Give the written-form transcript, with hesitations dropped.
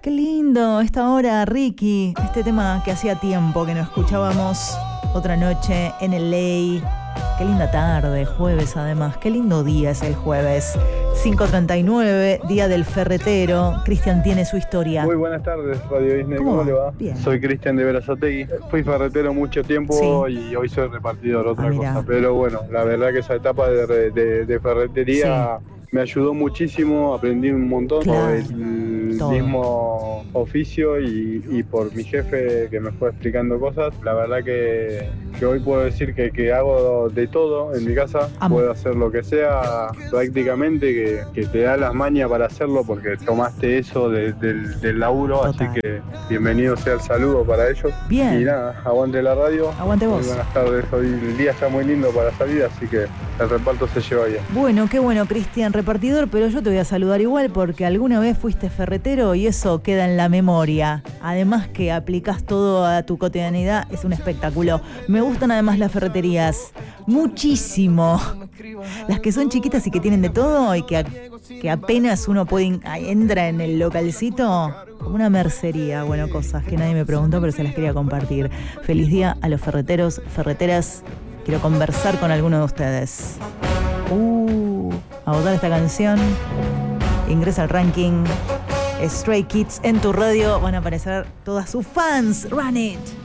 Qué lindo esta hora, Ricky. Este tema que hacía tiempo que no escuchábamos. Otra noche en el Ley. Qué linda tarde, jueves además. Qué lindo día es el jueves. 5:39, día del ferretero. Cristian tiene su historia. Muy buenas tardes, Radio Disney. ¿Cómo le va? Bien. Soy Cristian de Berazategui. Fui ferretero mucho tiempo y hoy soy repartidor, otra cosa. Pero bueno, la verdad que esa etapa de ferretería me ayudó muchísimo, aprendí un montón sobre el mismo oficio y por mi jefe que me fue explicando cosas. La verdad que hoy puedo decir que hago de todo en mi casa. Puedo hacer lo que sea prácticamente, que te da las mañas para hacerlo porque tomaste eso del laburo. Total. Así que bienvenido sea el saludo para ellos. Bien. Y nada, aguante la radio. Aguante vos. Muy buenas tardes. Hoy el día está muy lindo para salir, así que el reparto se lleva bien. Bueno, qué bueno, Cristian, repartidor, pero yo te voy a saludar igual porque alguna vez fuiste ferretero y eso queda en la memoria. Además que aplicás todo a tu cotidianidad, es un espectáculo. Me gustan además las ferreterías, muchísimo. Las que son chiquitas y que tienen de todo y que apenas uno entra en el localcito, como una mercería. Bueno, cosas que nadie me preguntó, pero se las quería compartir. Feliz día a los ferreteros, ferreteras. Quiero conversar con alguno de ustedes. A votar esta canción. Ingresa al ranking. Stray Kids en tu radio. Van a aparecer todas sus fans. Run it.